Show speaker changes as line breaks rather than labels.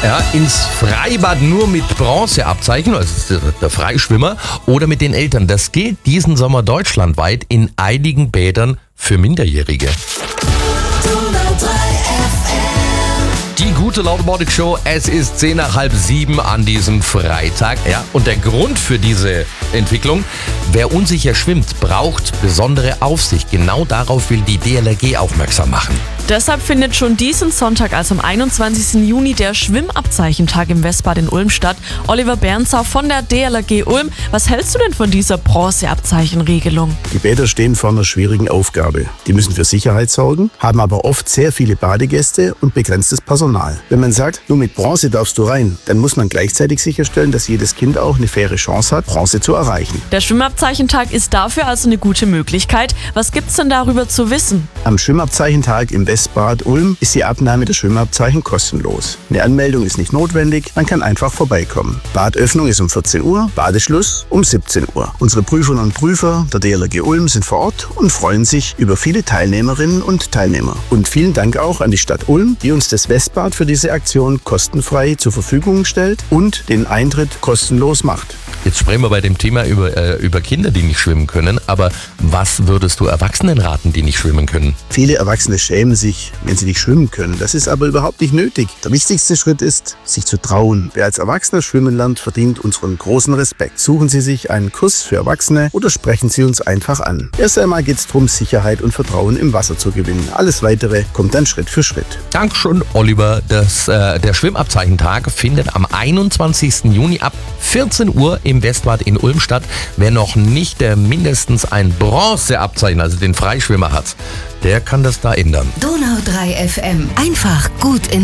Ja, ins Freibad nur mit Bronzeabzeichen, also der Freischwimmer, oder mit den Eltern. Das gilt diesen Sommer deutschlandweit in einigen Bädern für Minderjährige. Die gute Laune Morning Show, es ist 6:10 an diesem Freitag. Ja, und der Grund für diese Entwicklung: wer unsicher schwimmt, braucht besondere Aufsicht. Genau darauf will die DLRG aufmerksam machen.
Deshalb findet schon diesen Sonntag, also am 21. Juni, der Schwimmabzeichentag im Westbad in Ulm statt. Oliver Bernzau von der DLRG Ulm, was hältst du denn von dieser Bronzeabzeichenregelung?
Die Bäder stehen vor einer schwierigen Aufgabe. Die müssen für Sicherheit sorgen, haben aber oft sehr viele Badegäste und begrenztes Personal. Wenn man sagt, nur mit Bronze darfst du rein, dann muss man gleichzeitig sicherstellen, dass jedes Kind auch eine faire Chance hat, Bronze zu erreichen.
Der Schwimmabzeichentag ist dafür also eine gute Möglichkeit. Was gibt's denn darüber zu wissen?
Am Schwimmabzeichentag im Westbad Ulm ist die Abnahme der Schwimmabzeichen kostenlos. Eine Anmeldung ist nicht notwendig, man kann einfach vorbeikommen. Badöffnung ist um 14 Uhr, Badeschluss um 17 Uhr. Unsere Prüferinnen und Prüfer der DLRG Ulm sind vor Ort und freuen sich über viele Teilnehmerinnen und Teilnehmer. Und vielen Dank auch an die Stadt Ulm, die uns das Westbad für diese Aktion kostenfrei zur Verfügung stellt und den Eintritt kostenlos macht.
Jetzt sprechen wir bei dem Thema über Kinder, die nicht schwimmen können. Aber was würdest du Erwachsenen raten, die nicht schwimmen können?
Viele Erwachsene schämen sich, wenn sie nicht schwimmen können. Das ist aber überhaupt nicht nötig. Der wichtigste Schritt ist, sich zu trauen. Wer als Erwachsener schwimmen lernt, verdient unseren großen Respekt. Suchen Sie sich einen Kurs für Erwachsene oder sprechen Sie uns einfach an. Erst einmal geht es darum, Sicherheit und Vertrauen im Wasser zu gewinnen. Alles Weitere kommt dann Schritt für Schritt.
Dankeschön, Oliver. Der Schwimmabzeichentag findet am 21. Juni ab 14 Uhr im Westbad in Ulm statt. Wer noch nicht mindestens ein Bronzeabzeichen, also den Freischwimmer hat, der kann das da ändern.
Donau 3 FM. Einfach gut in